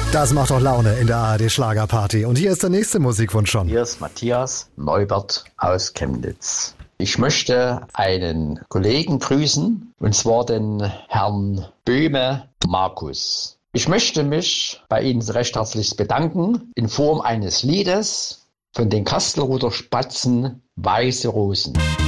Das macht doch Laune in der ARD Schlagerparty. Und hier ist der nächste Musikwunsch schon. Hier ist Matthias Neubert aus Chemnitz. Ich möchte einen Kollegen grüßen, und zwar den Herrn Böhme Markus. Ich möchte mich bei Ihnen recht herzlich bedanken in Form eines Liedes von den Kastelruther Spatzen Weiße Rosen.